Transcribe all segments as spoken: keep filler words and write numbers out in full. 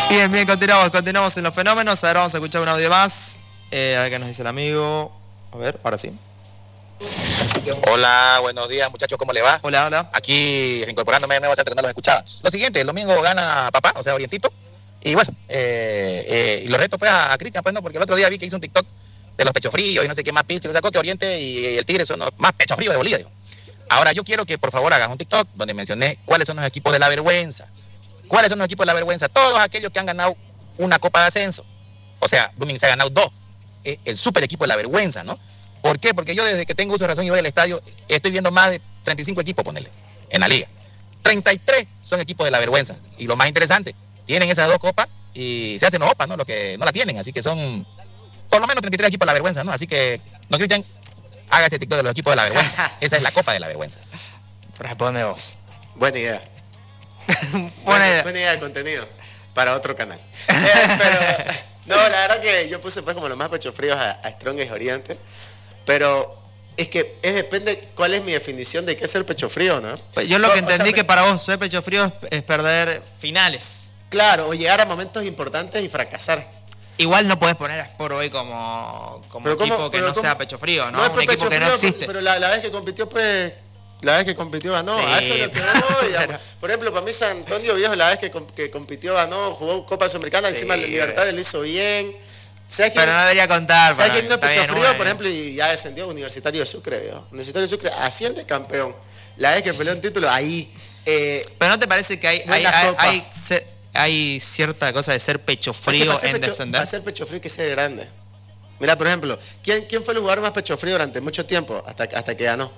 Bien, bien, continuamos, continuamos en los fenómenos. A ver, vamos a escuchar un audio más. Eh, a ver qué nos dice el amigo. A ver, ahora sí. Hola, buenos días muchachos, ¿cómo le va? Hola, hola. Aquí incorporándome de nuevo a Centro que no los escuchaba. Lo siguiente, el domingo gana papá, o sea, Orientito. Y bueno, eh, eh, y lo reto pues a, a Cristian, pues no, porque el otro día vi que hizo un TikTok de los pechos fríos y no sé qué más pitch, y sacó que Oriente y el Tigre son los más pechos fríos de Bolivia. Digo. Ahora yo quiero que por favor hagas un TikTok donde mencioné cuáles son los equipos de la vergüenza. ¿Cuáles son los equipos de la vergüenza? Todos aquellos que han ganado una Copa de Ascenso. O sea, Blooming se ha ganado dos. Eh, el super equipo de la vergüenza, ¿no? ¿Por qué? Porque yo desde que tengo uso de razón y voy al estadio, estoy viendo más de treinta y cinco equipos, ponerle, en la liga. treinta y tres son equipos de la vergüenza. Y lo más interesante, tienen esas dos copas y se hacen los opas, ¿no? Los que no la tienen. Así que son por lo menos treinta y tres equipos de la vergüenza, ¿no? Así que, no Cristian, haga ese TikTok de los equipos de la vergüenza. Esa es la copa de la vergüenza. Responde vos. Buena idea. Buena buena, idea. buena idea de contenido para otro canal. Eh, pero, no, la verdad que yo puse pues como los más pechos fríos a, a Strongest Oriente. Pero es que es, depende cuál es mi definición de qué es el pecho frío, ¿no? Pues yo lo que O, entendí o sea, que para vos ser pecho frío es, es perder finales. Claro, o llegar a momentos importantes y fracasar. Igual no podés poner a Sport Boys como, como Pero equipo ¿cómo? que Pero no ¿cómo? sea pecho frío, ¿no? No es Un pecho equipo que frío, no existe. Pero la, la vez que compitió, pues, la vez que compitió ganó. Sí, A eso es lo que voy, digamos. Por ejemplo, para mí San Antonio Viejo, la vez que, que compitió ganó, jugó Copa Sudamericana, Sí, encima el Libertadores lo hizo bien. ¿Sabes quién, Pero no debería contar. ¿sabes para quién mí. no es Está pecho bien, frío? bueno. Por ejemplo, y ya descendió Universitario de Sucre, viejo. Universitario de Sucre asciende campeón. La vez que peleó un título, ahí. Eh, Pero ¿no te parece que hay, hay, Buena hay, copa. hay, ser- hay cierta cosa de ser pecho es que frío para ser en pecho, descender? para ser pecho frío hay que ser grande. Mira, por ejemplo, ¿quién, quién fue el jugador más pecho frío durante mucho tiempo? Hasta, hasta que ganó.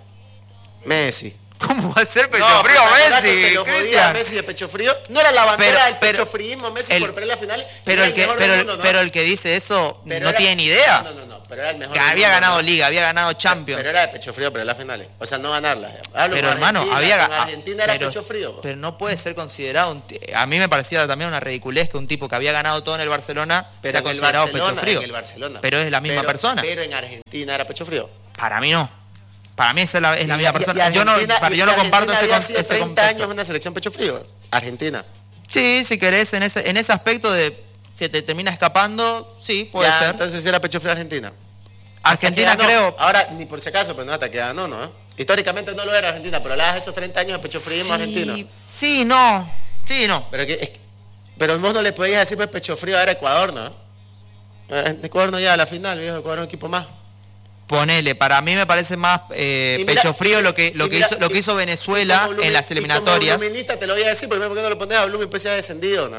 Messi. ¿Cómo va a ser pecho No, frío pero ¿te acordás que Messi? se lo jodía a Cristian? Messi de pecho frío? No era la bandera Pero- del pecho pero- fríismo Messi el- por perder la final. Pero era el, que, mejor pero, del mundo, ¿no? pero el que dice eso Pero no era- tiene ni idea. No, no, no, pero era el mejor Que del había mundo, ganado ¿no? Liga, había ganado Champions. Pero era de pecho frío, pero las finales. O sea, no ganarlas. Hablo Pero con hermano, Argentina, había con ganado. Argentina era pecho frío. Pero no puede ser considerado. Un t- a mí me parecía también una ridiculez que un tipo que había ganado todo en el Barcelona Pero sea en el considerado Barcelona, pecho frío. en el Barcelona. Pero es la misma Pero- persona. Pero en Argentina era pecho frío. Para mí no. Para mí esa es la, es la Y- misma y- persona. y yo no, Argentina- para- yo y no comparto ese, Argentina con- había sido ese treinta contexto. años una selección pecho frío. Argentina. Sí, si querés, en ese, en ese aspecto de se te termina escapando, sí, puede Ya, ser. Entonces era pecho frío Argentina. Argentina Hasta que ganó. creo. Ahora, ni por si acaso, pero no, hasta que ganó, ¿no? Históricamente no lo era Argentina, pero hablabas de esos treinta años de pecho frío Sí, argentino. sí, no. Sí, no. Pero, que, es que- pero vos no le podías decir pues, pecho frío a Ecuador, ¿no? Eh, Ecuador no llega a la final, viejo, Ecuador es un equipo más. Ponele, para mí me parece más eh, Y mira- pecho frío lo que, lo y que, mira- hizo, lo que y- hizo y Venezuela como Blumen- en las y como eliminatorias. Bluminista te lo voy a decir, porque ¿por qué no lo pones a Blooming? Pues se ha descendido, ¿no?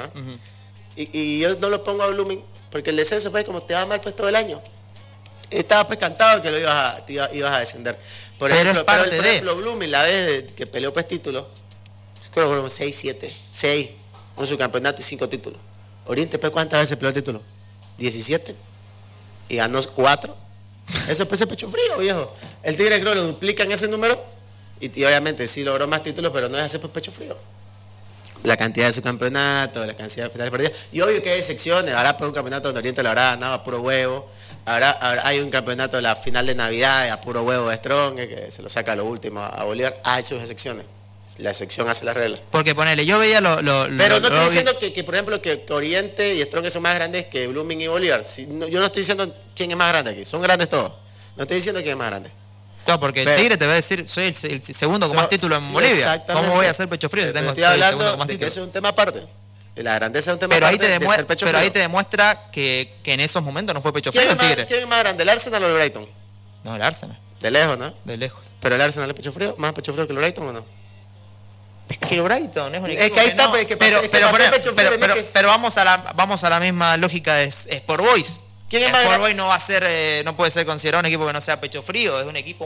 y, y yo no lo pongo a Blooming, porque el descenso, pues, como te va mal pues todo el año. Estaba pues cantado que lo ibas a, te iba- ibas a descender. Por Pero ejemplo, es parte pero, por de- ejemplo Blooming, la vez de- que peleó pues título, creo que fueron seis, siete, seis, un subcampeonato y cinco títulos. Oriente, pues, ¿cuántas veces peleó título? diecisiete. Y ganó cuatro. Eso pues es pecho frío, viejo. El Tigre creo que lo duplican ese número y, y obviamente sí logró más títulos, pero no es hacer pues pecho frío. La cantidad de su campeonato, la cantidad de finales perdidas. Y obvio que hay excepciones. Habrá por un campeonato donde Oriente lo habrá ganado a puro huevo. Habrá, habrá- hay un campeonato de la final de Navidad a puro huevo de Strong, que se lo saca a lo último a Bolívar. Hay sus excepciones. La excepción hace la regla. Porque ponele, yo veía lo. lo- Pero lo- no estoy lo- diciendo que, que, por ejemplo, que, que Oriente y Strong son más grandes que Blooming y Bolívar. Si, no, yo no estoy diciendo quién es más grande aquí. Son grandes todos. No estoy diciendo quién es más grande. No, porque el Pero- Tigre te va a decir, soy el, se- el segundo con So- más títulos en sí, Bolivia. exactamente. ¿Cómo voy a hacer pecho frío si Pero tengo estoy soy el segundo hablando con más de que títulos? eso es un tema aparte. Y la grandeza es un tema Pero ahí, aparte te de demue- ser pecho pero ahí frío. te demuestra que, que en esos momentos no fue pecho ¿Quién frío es, el más, Tigre. ¿Quién es más grande, el Arsenal o el Brighton? No, el Arsenal, De lejos, ¿no? de lejos. ¿Pero el Arsenal es pecho frío? ¿Más pecho frío que el Brighton o no? Es que el Brighton es un Es equipo que ahí está, no- pues, que pero, pasa- es que pero, para ser pero, pecho frío pero, tenés pero- que- pero vamos a la vamos a la misma lógica de Sport Boys. ¿Quién es más Sport grande? Boys no va a ser, eh, no puede ser considerado un equipo que no sea pecho frío, es un equipo